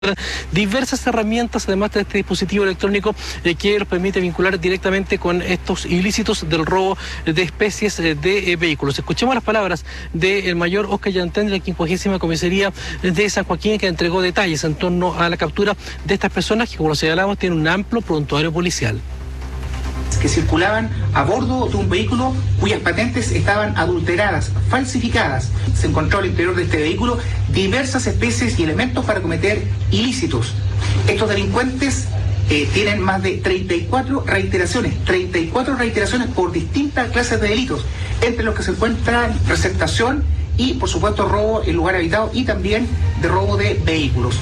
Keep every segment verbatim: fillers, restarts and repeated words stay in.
diversas herramientas, además de este dispositivo electrónico eh, que los permite vincular directamente con estos ilícitos del robo de especies eh, de eh, vehículos. Escuchemos las palabras del mayor Oscar Yantén de la quincuagésima Comisaría de San Joaquín, que entregó detalles en torno a la captura de estas personas que, como lo señalamos, tienen un amplio prontuario policial. Que circulaban a bordo de un vehículo cuyas patentes estaban adulteradas, falsificadas. Se encontró al interior de este vehículo diversas especies y elementos para cometer ilícitos. Estos delincuentes eh, tienen más de treinta y cuatro reiteraciones, treinta y cuatro reiteraciones por distintas clases de delitos, entre los que se encuentran receptación y, por supuesto, robo en lugar habitado y también de robo de vehículos.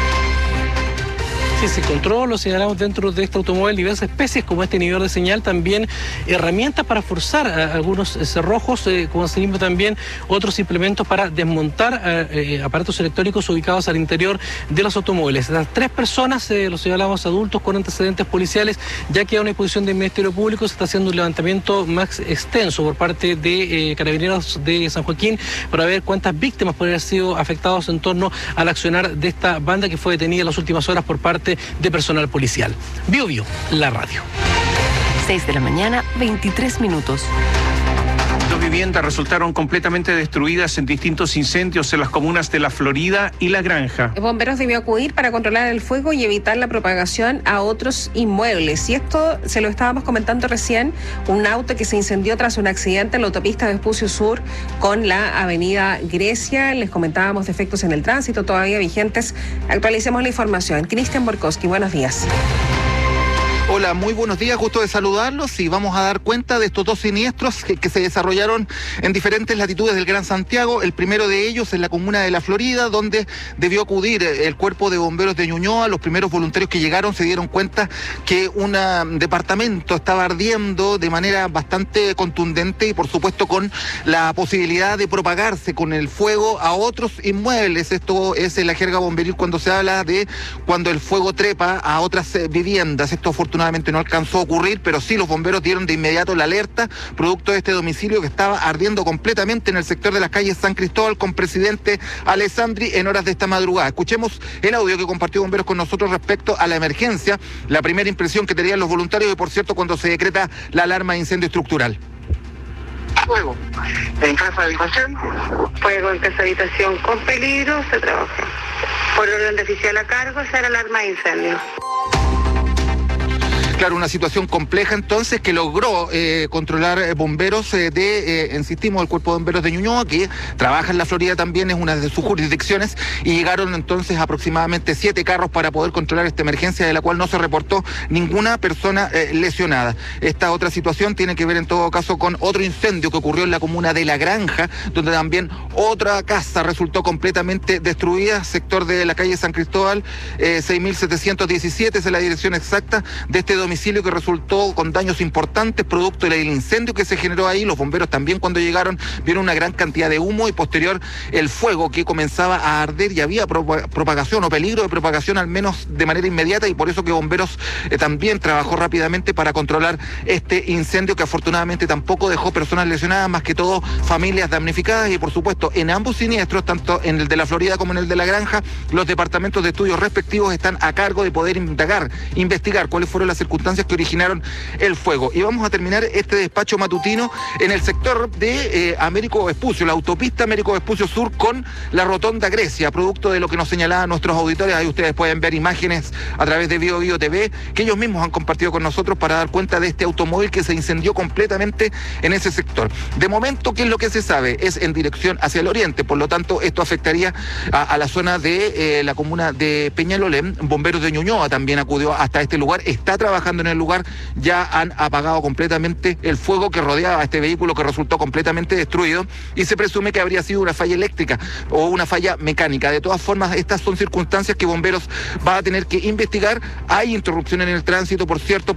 Sí, se encontró, lo señalamos, dentro de este automóvil diversas especies como este inhibidor de señal, también herramientas para forzar a algunos cerrojos, eh, como asimismo también otros implementos para desmontar eh, aparatos electrónicos ubicados al interior de los automóviles. Las tres personas, eh, lo señalamos, adultos con antecedentes policiales, ya que a una disposición del Ministerio Público se está haciendo un levantamiento más extenso por parte de eh, Carabineros de San Joaquín para ver cuántas víctimas pueden haber sido afectados en torno al accionar de esta banda que fue detenida en las últimas horas por parte de personal policial. Bio Bio, la radio. seis de la mañana, veintitrés minutos. Dos viviendas resultaron completamente destruidas en distintos incendios en las comunas de La Florida y La Granja. Bomberos debió acudir para controlar el fuego y evitar la propagación a otros inmuebles. Y esto se lo estábamos comentando recién, un auto que se incendió tras un accidente en la autopista Vespucio Sur con la avenida Grecia. Les comentábamos defectos en el tránsito todavía vigentes. Actualicemos la información. Cristian Borkowski, buenos días. Hola, muy buenos días, gusto de saludarlos y vamos a dar cuenta de estos dos siniestros que, que se desarrollaron en diferentes latitudes del Gran Santiago. El primero de ellos en la comuna de La Florida, donde debió acudir el cuerpo de bomberos de Ñuñoa. Los primeros voluntarios que llegaron se dieron cuenta que un departamento estaba ardiendo de manera bastante contundente y por supuesto con la posibilidad de propagarse con el fuego a otros inmuebles. Esto es en la jerga bomberil cuando se habla de cuando el fuego trepa a otras viviendas. Esto afortunadamente Afortunadamente no alcanzó a ocurrir, pero sí los bomberos dieron de inmediato la alerta, producto de este domicilio que estaba ardiendo completamente en el sector de las calles San Cristóbal con Presidente Alessandri en horas de esta madrugada. Escuchemos el audio que compartió bomberos con nosotros respecto a la emergencia, la primera impresión que tenían los voluntarios y, por cierto, cuando se decreta la alarma de incendio estructural. Fuego en casa de habitación. Fuego en casa de habitación con peligro, se trabaja. Por orden de oficial a cargo, esa era la alarma de incendio. Claro, una situación compleja entonces que logró eh, controlar eh, bomberos eh, de, eh, insistimos, el Cuerpo de Bomberos de Ñuñoa, que trabaja en La Florida también, es una de sus jurisdicciones, y llegaron entonces aproximadamente siete carros para poder controlar esta emergencia, de la cual no se reportó ninguna persona eh, lesionada. Esta otra situación tiene que ver en todo caso con otro incendio que ocurrió en la comuna de La Granja, donde también otra casa resultó completamente destruida, sector de la calle San Cristóbal, eh, seis mil setecientos diecisiete es la dirección exacta de este domicilio que resultó con daños importantes producto del incendio que se generó ahí. Los bomberos también, cuando llegaron, vieron una gran cantidad de humo y posterior el fuego que comenzaba a arder y había propagación o peligro de propagación al menos de manera inmediata, y por eso que bomberos eh, también trabajó rápidamente para controlar este incendio que afortunadamente tampoco dejó personas lesionadas, más que todo familias damnificadas. Y por supuesto en ambos siniestros, tanto en el de La Florida como en el de La Granja, los departamentos de estudios respectivos están a cargo de poder indagar, investigar cuáles fueron las circunstancias que originaron el fuego. Y vamos a terminar este despacho matutino en el sector de eh, Américo Vespucio, la autopista Américo Vespucio Sur con la Rotonda Grecia, producto de lo que nos señalaban nuestros auditores. Ahí ustedes pueden ver imágenes a través de Bio Bio T V que ellos mismos han compartido con nosotros para dar cuenta de este automóvil que se incendió completamente en ese sector. De momento, ¿qué es lo que se sabe? Es en dirección hacia el oriente, por lo tanto esto afectaría a, a la zona de eh, la comuna de Peñalolén. Bomberos de Ñuñoa también acudió hasta este lugar, está trabajando en el lugar, ya han apagado completamente el fuego que rodeaba a este vehículo que resultó completamente destruido, y se presume que habría sido una falla eléctrica o una falla mecánica. De todas formas, estas son circunstancias que bomberos va a tener que investigar. Hay interrupción en el tránsito, por cierto, porque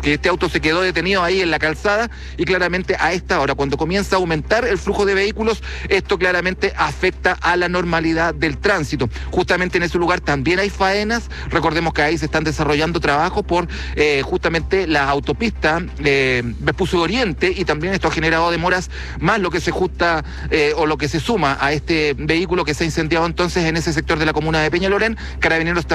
porque este auto se quedó detenido ahí en la calzada y claramente a esta hora, cuando comienza a aumentar el flujo de vehículos, esto claramente afecta a la normalidad del tránsito. Justamente en ese lugar también hay faenas, recordemos que ahí se están desarrollando trabajos por eh, justamente la autopista eh, Vespucio Oriente, y también esto ha generado demoras, más lo que se justa eh, o lo que se suma a este vehículo que se ha incendiado entonces en ese sector de la comuna de Peñalolén. Carabineros